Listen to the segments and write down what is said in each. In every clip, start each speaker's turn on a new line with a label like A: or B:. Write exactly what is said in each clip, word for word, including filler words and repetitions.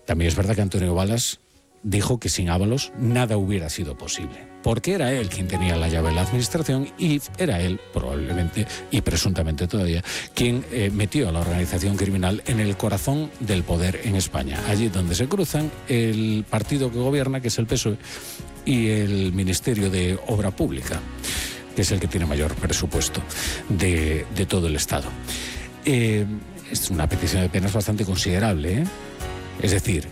A: también es verdad que Antonio Balas dijo que sin Ábalos nada hubiera sido posible, porque era él quien tenía la llave de la administración y era él, probablemente y presuntamente todavía, quien eh, metió a la organización criminal en el corazón del poder en España, allí donde se cruzan el partido que gobierna, que es el P S O E, y el Ministerio de Obra Pública, que es el que tiene mayor presupuesto de, de todo el Estado. Eh, es una petición de penas bastante considerable, ¿eh? Es decir,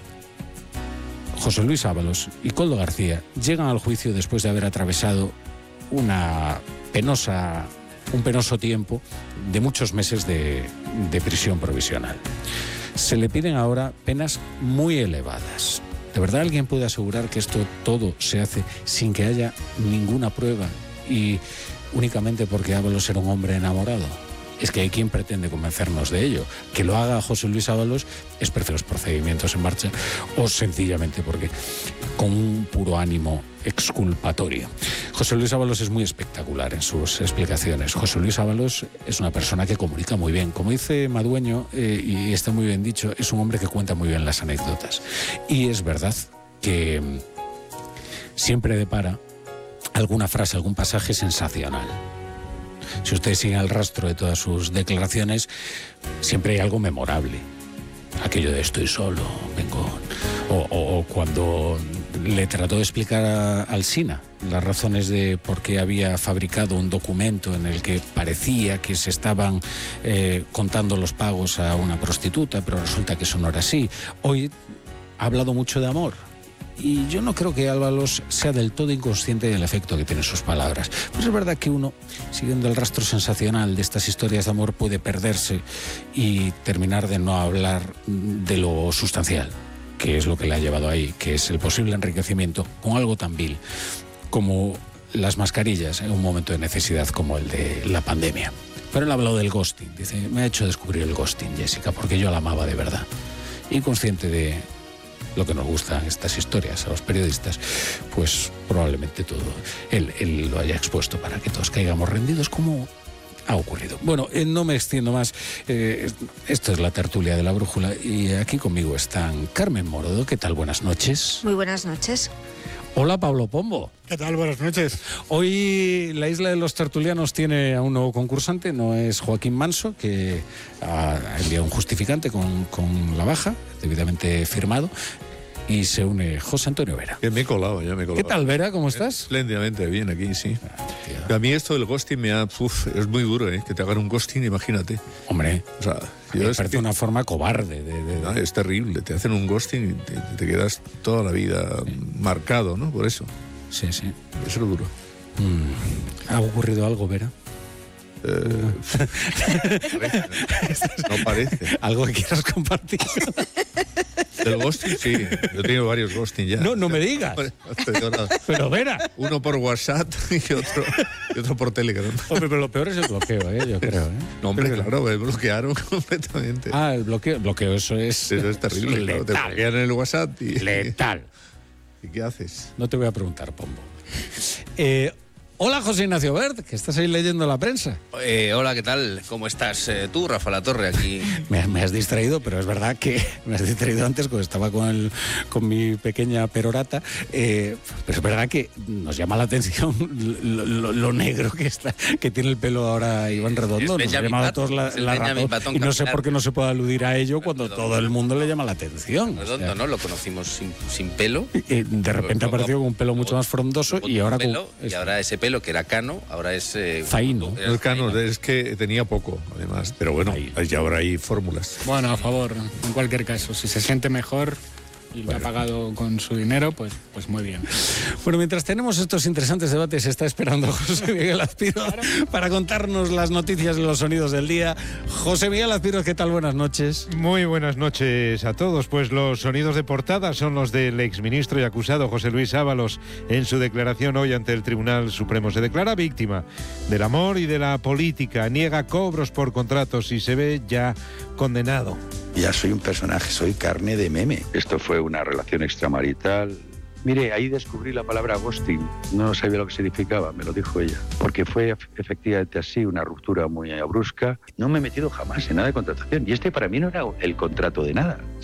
A: José Luis Ábalos y Koldo García llegan al juicio después de haber atravesado una penosa, un penoso tiempo de muchos meses de, de prisión provisional. Se le piden ahora penas muy elevadas. ¿De verdad alguien puede asegurar que esto todo se hace sin que haya ninguna prueba y únicamente porque Ábalos era un hombre enamorado? Es que hay quien pretende convencernos de ello. Que lo haga José Luis Ábalos es porque los procedimientos en marcha o sencillamente porque con un puro ánimo exculpatorio. José Luis Ábalos es muy espectacular en sus explicaciones. José Luis Ábalos es una persona que comunica muy bien. Como dice Madueño, eh, y está muy bien dicho, es un hombre que cuenta muy bien las anécdotas. Y es verdad que siempre depara alguna frase, algún pasaje sensacional. Si ustedes siguen el rastro de todas sus declaraciones, siempre hay algo memorable. Aquello de estoy solo, vengo... O, o, o cuando le trató de explicar a Alsina las razones de por qué había fabricado un documento en el que parecía que se estaban eh, contando los pagos a una prostituta, pero resulta que eso no era así. Hoy ha hablado mucho de amor. Y yo no creo que Ábalos sea del todo inconsciente del efecto que tienen sus palabras. Pero es verdad que uno, siguiendo el rastro sensacional de estas historias de amor, puede perderse y terminar de no hablar de lo sustancial, que es lo que le ha llevado ahí, que es el posible enriquecimiento con algo tan vil como las mascarillas en un momento de necesidad como el de la pandemia. Pero él ha hablado del ghosting. Dice, me ha hecho descubrir el ghosting, Jessica, porque yo la amaba de verdad. Inconsciente de lo que nos gustan estas historias a los periodistas, pues probablemente todo él, él lo haya expuesto para que todos caigamos rendidos como ha ocurrido. Bueno, eh, no me extiendo más. Eh, esto es la tertulia de la brújula y aquí conmigo están Carmen Morodo. ¿Qué tal? Buenas noches.
B: Muy buenas noches.
A: Hola, Pablo Pombo.
C: ¿Qué tal? Buenas noches.
A: Hoy la Isla de los Tertulianos tiene a un nuevo concursante, no es Joaquín Manso, que ha enviado un justificante con, con la baja, debidamente firmado, y se une José Antonio Vera.
C: Que me he colado, ya me he colado.
A: ¿Qué tal, Vera? ¿Cómo estás?
C: Espléndidamente bien aquí, sí.
A: Ah,
C: a mí esto del ghosting me ha... Uf, es muy duro, ¿eh? Que te hagan un ghosting, imagínate.
A: Hombre,
C: o sea,
A: me parece que... una forma cobarde. De, de,
C: no, es terrible, te hacen un ghosting y te, te quedas toda la vida sí. marcado, ¿no? Por eso.
A: Sí, sí.
C: Eso es lo duro.
A: Mm. ¿Ha ocurrido algo, Vera?
C: Eh, parece, ¿no? no parece.
A: ¿Algo que quieras compartir?
C: Del ghosting, sí. Yo he tenido varios ghosting ya.
A: No, no me digas. Pero Vera.
C: Uno por WhatsApp y otro, y otro por Telegram.
A: Hombre, pero lo peor es el bloqueo, ¿eh? Yo creo, ¿eh?
C: No, hombre, claro, me bloquearon completamente.
A: Ah, el bloqueo, el bloqueo, eso es...
C: Eso es terrible.
A: Letal.
C: Claro, te bloquean en el WhatsApp y...
A: Letal.
C: ¿Y qué haces?
A: No te voy a preguntar, Pombo. Eh... Hola, José Ignacio Bert, que estás ahí leyendo la prensa.
D: Eh, hola, ¿qué tal? ¿Cómo estás eh, tú, Rafa La Torre, aquí?
A: me, me has distraído, pero es verdad que me has distraído antes cuando estaba con, el, con mi pequeña perorata. Eh, pero es verdad que nos llama la atención lo, lo, lo negro que está, que tiene el pelo ahora Iván Redondo. Nos ha llamado a todos la, la razón. Y no sé por qué no se puede aludir a ello cuando Redondo. Todo el mundo le llama la atención.
D: Redondo, o sea, ¿no? Lo conocimos sin, sin pelo.
A: Eh, de repente ha aparecido con un pelo mucho más frondoso y ahora con...
D: Pelo, y ahora ese pelo que era cano, ahora es... Eh,
A: Faino.
C: El cano, es que tenía poco, además. Pero bueno, ya ahora hay fórmulas.
E: Bueno, a favor, en cualquier caso. Si se siente mejor y bueno. lo ha pagado con su dinero, pues, pues muy bien.
A: Bueno, mientras tenemos estos interesantes debates, está esperando José Miguel Azpiroz claro. para contarnos las noticias y los sonidos del día. José Miguel Azpiroz, ¿qué tal? Buenas noches.
F: Muy buenas noches a todos. Pues los sonidos de portada son los del exministro y acusado José Luis Ábalos. En su declaración hoy ante el Tribunal Supremo se declara víctima del amor y de la política. Niega cobros por contratos y se ve ya condenado.
G: Ya soy un personaje, soy carne de meme. Esto fue una relación extramarital. Mire, ahí descubrí la palabra ghosting. No sabía lo que significaba, me lo dijo ella. Porque fue efectivamente así, una ruptura muy brusca. No me he metido jamás en nada de contratación. Y este para mí no era el contrato de nada.